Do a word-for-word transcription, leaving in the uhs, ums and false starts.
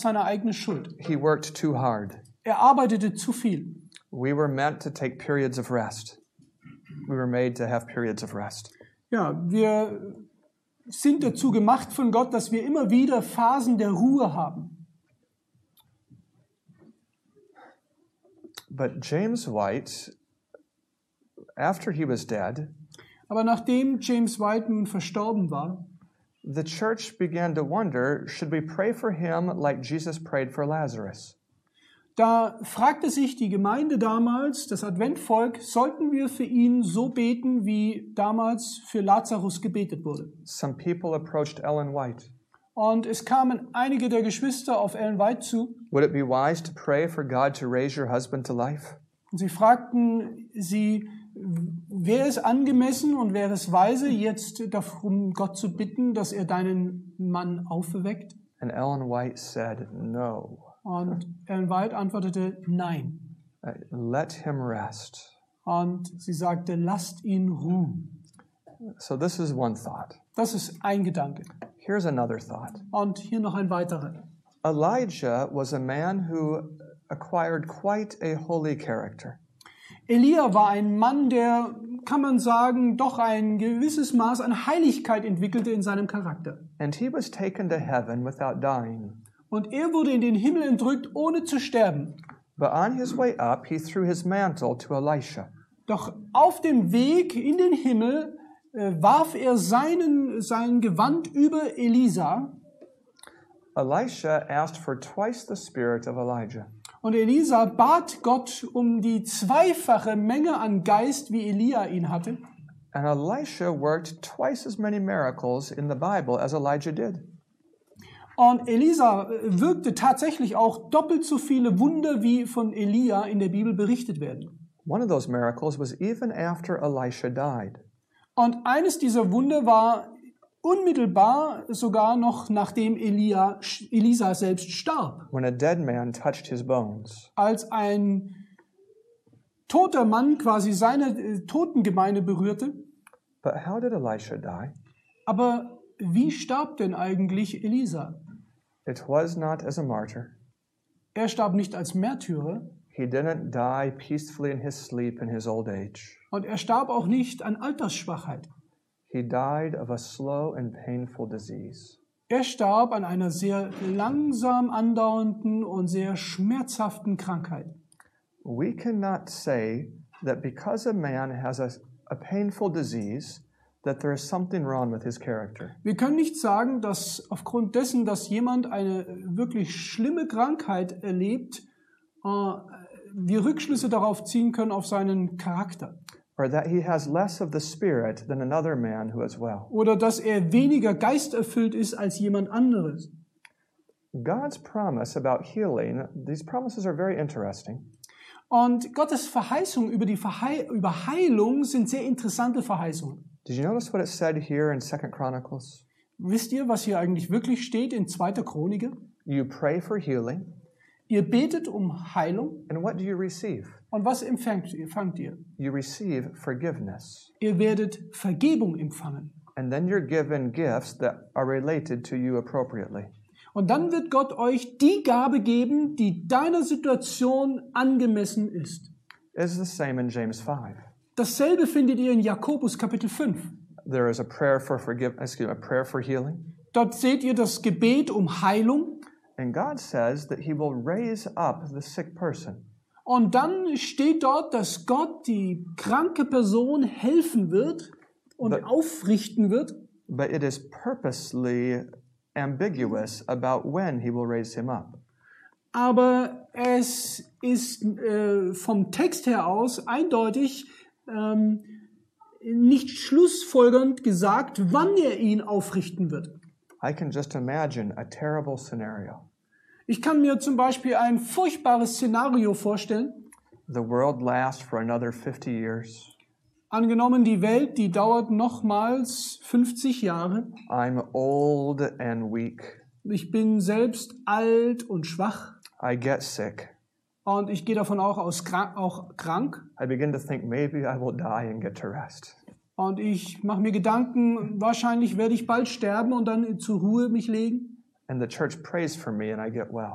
seine eigene Schuld. He worked too hard. Er arbeitete zu viel. We were meant to take periods of rest. We were made to have periods of rest. Ja, wir sind dazu gemacht von Gott, dass wir immer wieder Phasen der Ruhe haben. But James White, after he was dead, Aber nachdem James White nun verstorben war, the church began to wonder, should we pray for him like Jesus prayed for Lazarus? da fragte sich die Gemeinde damals, das Adventvolk, sollten wir für ihn so beten, wie damals für Lazarus gebetet wurde. Some people approached Ellen White. Und es kamen einige der Geschwister auf Ellen White zu Would it be wise to pray for God to raise your husband to life? und sie fragten sie, wäre es angemessen und wäre es weise, jetzt darum Gott zu bitten, dass er deinen Mann auferweckt? And Ellen White said, no. Und Ellen White antwortete, nein. Uh, Let him rest. Und sie sagte, lasst ihn ruhen. So this is one thought. Das ist ein Gedanke. Here's another thought. Und hier noch ein weiterer. Elijah was a man who acquired quite a holy character. Elia war ein Mann, der, kann man sagen, doch ein gewisses Maß an Heiligkeit entwickelte in seinem Charakter. And he was taken to heaven without dying. Und er wurde in den Himmel entrückt, ohne zu sterben. But on his way up, he threw his mantle to Elisha. Doch auf dem Weg in den Himmel äh, warf er seinen, sein Gewand über Elisa. Elisha asked for twice the spirit of Elijah. Und Elisa bat Gott um die zweifache Menge an Geist, wie Elia ihn hatte. And Elisha worked twice as many miracles in the Bible as Elijah did. Und Elisa wirkte tatsächlich auch doppelt so viele Wunder, wie von Elia in der Bibel berichtet werden. One of those miracles was even after Elisha died. Und eines dieser Wunder war unmittelbar sogar noch nachdem Elia, Elisa selbst starb. When a dead man touched his bones. Als ein toter Mann quasi seine äh, Totengemeinde berührte. But how did Elisha die? Aber wie starb denn eigentlich Elisa? It was not as a martyr. Er starb nicht als Märtyrer. He didn't die peacefully in his sleep in his old age. Und er starb auch nicht an Altersschwachheit. He died of a slow and painful disease. Er starb an einer sehr langsam andauernden und sehr schmerzhaften Krankheit. We cannot say that because a man has a, a painful disease, that there is something wrong with his character. Wir können nicht sagen, dass aufgrund dessen, dass jemand eine wirklich schlimme Krankheit erlebt, äh, wir Rückschlüsse darauf ziehen können auf seinen Charakter. Or that he has less of the Spirit than another man who is well. Oder dass er weniger geisterfüllt ist als jemand anderes. God's promise about healing, these promises are very interesting. Und Gottes Verheißungen über die Verhei- über Heilung sind sehr interessante Verheißungen. Did you notice what it said here in Second Chronicles? Wisst ihr, was hier eigentlich wirklich steht in zweiter Chronik? You pray for healing, Ihr betet um Heilung and what do you receive? und was empfangt, empfangt ihr? You receive forgiveness. Ihr werdet Vergebung empfangen. And then you're given gifts that are related to you appropriately. Und dann wird Gott euch die Gabe geben, die deiner Situation angemessen ist. It's the same in James five. Dasselbe findet ihr in Jakobus Kapitel fünf. There is a prayer for forgive, excuse me, a prayer for healing. Dort seht ihr das Gebet um Heilung. And God says that he will raise up the sick person. Und dann steht dort, dass Gott die kranke Person helfen wird und But- aufrichten wird. But it is purposely ambiguous about when he will raise him up. Aber es ist äh, vom Text her aus eindeutig ähm, nicht schlussfolgernd gesagt, wann er ihn aufrichten wird. I can just imagine a terrible scenario. Ich kann mir zum Beispiel ein furchtbares Szenario vorstellen. The world lasts for another fifty years. Angenommen, die Welt, die dauert nochmals fünfzig Jahre. I'm old and weak. Ich bin selbst alt und schwach. I get sick. Und ich gehe davon auch aus krank, auch krank. I begin to think maybe I will die and get to rest. Und ich mache mir Gedanken, wahrscheinlich werde ich bald sterben und dann zur Ruhe mich legen. And the church prays for me and I get well.